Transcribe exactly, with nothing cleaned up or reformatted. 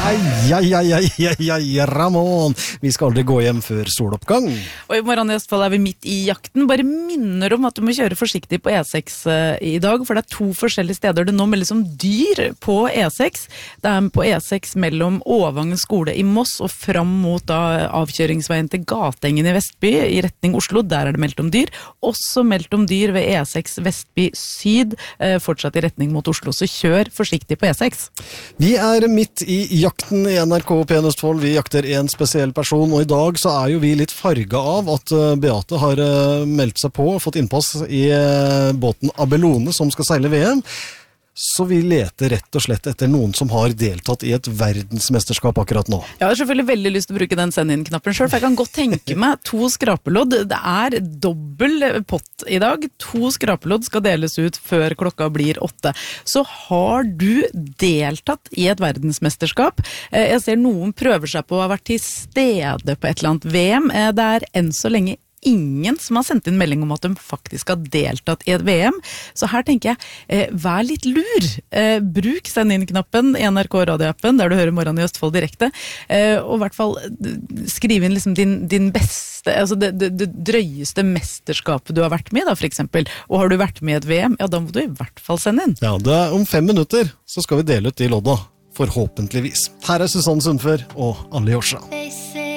Ja, ja, ja, ja, ja, ja, Ramon. Vi skal aldri gå hjem før soloppgang. Og i morgen i Østfold er vi midt i jakten. Bare minner om at du må kjøre forsiktig på E seks uh, i dag, for det er to forskjellige steder det nå meldes om dyr på E seks. Det er på E seks mellom Åvangen skole i Moss og fram mot da, avkjøringsveien til Gatengen i Vestby i retning Oslo. Der er det meldt om dyr. Også meldt om dyr ved E seks Vestby Syd, uh, fortsatt i retning mot Oslo. Så kjør forsiktig på E seks. Vi er midt i jakten i N R K P N Østfold. Vi jakter en spesiell person, og i dag så er jo vi litt farga av at Beate har meldt seg på og fått innpass i båten Abelone som skal seile V M. Så vi leter rett og slett etter noen som har deltatt i et verdensmesterskap akkurat nå. Jeg har selvfølgelig veldig lyst til å bruke den send-inn-knappen selv, for jeg kan godt tenke meg to skrapelodd. Det er dobbel pott i dag. To skrapelodd skal deles ut før klokka blir åtte. Så har du deltatt i et verdensmesterskap? Jeg ser noen prøver seg på å ha vært til stede på et eller annet V M. Det er enn så lenge ingen som har sendt inn melding om at de faktisk har deltatt i et V M. Så her tenker jeg, eh, vær litt lur. Eh, bruk send inn-knappen i N R K radioappen, der du hører Morgen i Østfold direkte, eh, og i hvert fall skriv inn liksom din, din beste, altså det, det, det drøyeste mesterskapet du har vært med i, da, for eksempel. Og har du vært med i et V M, ja, da må du i hvert fall sende inn. Ja, det er om fem minutter så skal vi dele ut de lodda, forhåpentligvis. Her er Susanne Sundfør og Anne Jorsa.